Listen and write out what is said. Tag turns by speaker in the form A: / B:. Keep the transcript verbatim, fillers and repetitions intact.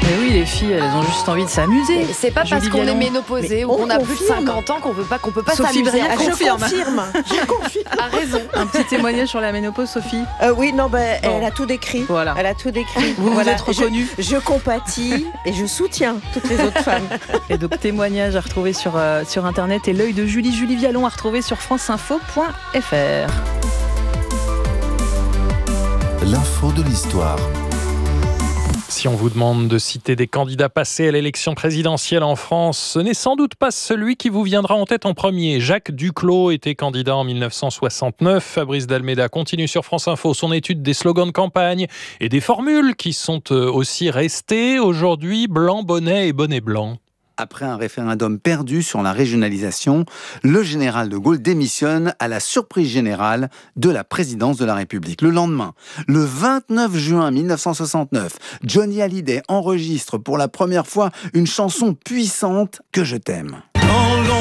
A: Mais oui, les filles, elles ont juste envie de s'amuser.
B: C'est pas parce
A: Julie
B: qu'on est
A: Vialon.
B: ménopausée ou
C: on
B: qu'on a plus de
C: confirme.
B: cinquante ans qu'on peut pas, qu'on peut pas
A: Sophie
B: s'amuser.
A: Briand
B: Ah,
C: Je
A: confirme.
C: confirme. Je confirme.
B: a raison.
A: Un petit témoignage sur la ménopause, Sophie.
C: Euh, oui, non, ben,
A: Bon.
C: elle a tout décrit.
A: Voilà.
C: Elle a tout décrit.
A: Vous
C: Voilà,
A: vous êtes reconnue.
C: Je, je compatis et je soutiens toutes les autres femmes.
A: Et donc, témoignage à retrouver sur, euh, sur Internet et l'œil de Julie, Julie Vialon à retrouver sur franceinfo point f r.
D: L'info de l'histoire.
E: Si on vous demande de citer des candidats passés à l'élection présidentielle en France, ce n'est sans doute pas celui qui vous viendra en tête en premier. Jacques Duclos était candidat en mille neuf cent soixante-neuf. Fabrice Dalméda continue sur France Info son étude des slogans de campagne et des formules qui sont aussi restées aujourd'hui, blanc, bonnet et bonnet blanc.
F: Après un référendum perdu sur la régionalisation, le général de Gaulle démissionne à la surprise générale de la présidence de la République. Le lendemain, le vingt-neuf juin mille neuf cent soixante-neuf, Johnny Hallyday enregistre pour la première fois une chanson puissante, Que je t'aime.